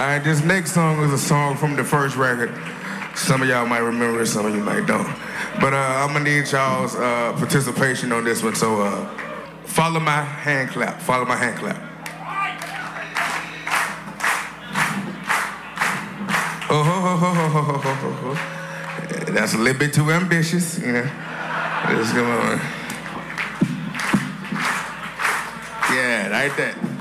right, this next song is a song from the first record. Some of y'all might remember it, some of you might don't. But I'm gonna need y'all's participation on this one, so follow my hand clap, follow my hand clap. Oh, that's a little bit too ambitious, you know. Let's go on. Yeah, like that.